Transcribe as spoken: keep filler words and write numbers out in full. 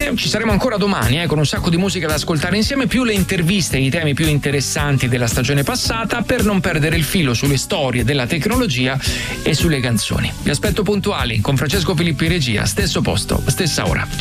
bene, ci saremo ancora domani eh, con un sacco di musica da ascoltare insieme, più le interviste e i temi più interessanti della stagione passata, per non perdere il filo sulle storie della tecnologia e sulle canzoni. Vi aspetto puntuali con Francesco Filippi in regia, stesso posto, stessa ora.